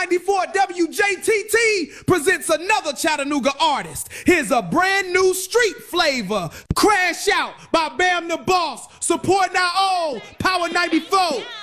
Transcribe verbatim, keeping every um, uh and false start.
ninety-four W J T T presents another Chattanooga artist. Here's a brand new street flavor. Crash Out by Bam the Boss, supporting our own Power ninety-four.